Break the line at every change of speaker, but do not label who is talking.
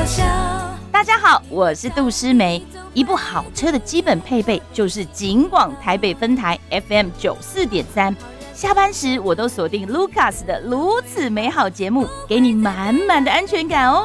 笑。
大家好，我是杜诗梅。一部好车的基本配备就是警广台北分台 FM 94.3，下班时我都锁定 Lucas 的如此美好节目，给你满满的安全感哦。